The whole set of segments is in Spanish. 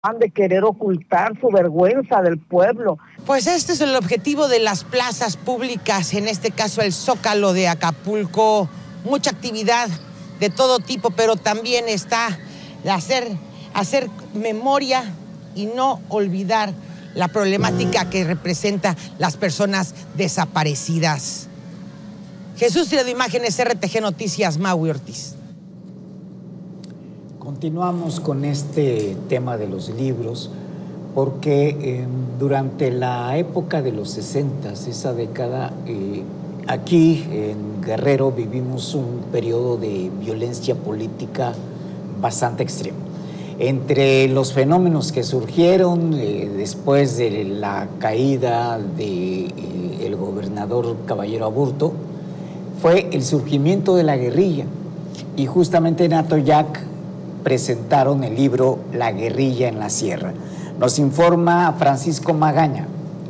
Han de querer ocultar su vergüenza del pueblo. Pues este es el objetivo de las plazas públicas, en este caso el Zócalo de Acapulco. Mucha actividad de todo tipo, pero también está hacer memoria y no olvidar la problemática que representa las personas desaparecidas. Jesús Tira de Imágenes, RTG Noticias, Maui Ortiz. Continuamos con este tema de los libros porque durante la época de los 60, esa década, aquí en Guerrero vivimos un periodo de violencia política bastante extremo. Entre los fenómenos que surgieron después de la caída del gobernador Caballero Aburto fue el surgimiento de la guerrilla, y justamente en Atoyac presentaron el libro La guerrilla en la sierra. Nos informa Francisco Magaña.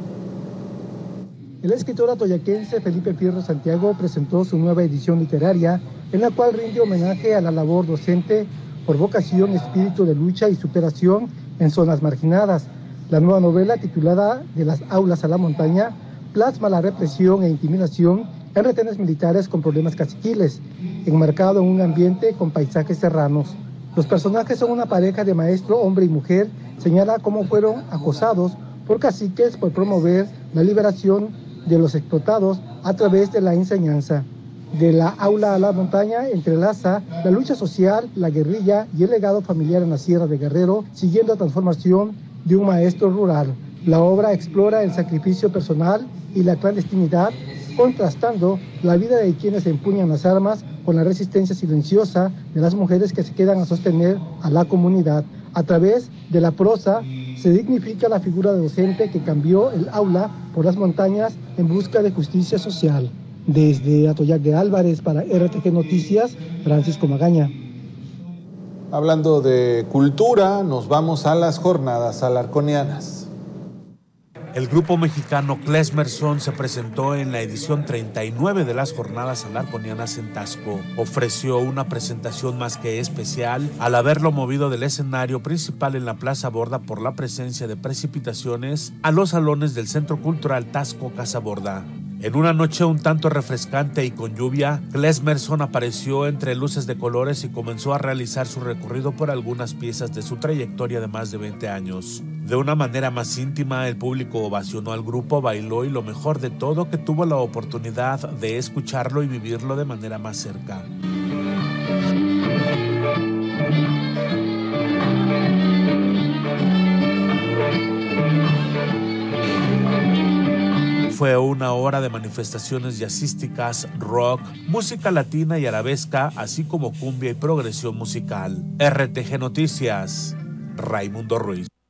El escritor atoyaquense Felipe Fierro Santiago presentó su nueva edición literaria, en la cual rinde homenaje a la labor docente por vocación, espíritu de lucha y superación en zonas marginadas. La nueva novela, titulada De las aulas a la montaña, plasma la represión e intimidación en retenes militares con problemas caciquiles, enmarcado en un ambiente con paisajes serranos. Los personajes son una pareja de maestro, hombre y mujer. Señala cómo fueron acosados por caciques por promover la liberación de los explotados a través de la enseñanza. De la aula a la montaña entrelaza la lucha social, la guerrilla y el legado familiar en la Sierra de Guerrero, siguiendo la transformación de un maestro rural. La obra explora el sacrificio personal y la clandestinidad, contrastando la vida de quienes empuñan las armas con la resistencia silenciosa de las mujeres que se quedan a sostener a la comunidad. A través de la prosa se dignifica la figura de docente que cambió el aula por las montañas en busca de justicia social. Desde Atoyac de Álvarez para RTG Noticias, Francisco Magaña. Hablando de cultura, nos vamos a las jornadas alarconianas. El grupo mexicano Klezmerson se presentó en la edición 39 de las Jornadas Alarconianas en Taxco. Ofreció una presentación más que especial al haberlo movido del escenario principal en la Plaza Borda por la presencia de precipitaciones a los salones del Centro Cultural Taxco Casa Borda. En una noche un tanto refrescante y con lluvia, Klezmerson apareció entre luces de colores y comenzó a realizar su recorrido por algunas piezas de su trayectoria de más de 20 años. De una manera más íntima, el público ovacionó al grupo, bailó y lo mejor de todo, que tuvo la oportunidad de escucharlo y vivirlo de manera más cerca. Fue una hora de manifestaciones jazzísticas, rock, música latina y arabesca, así como cumbia y progresión musical. RTG Noticias, Raimundo Ruiz.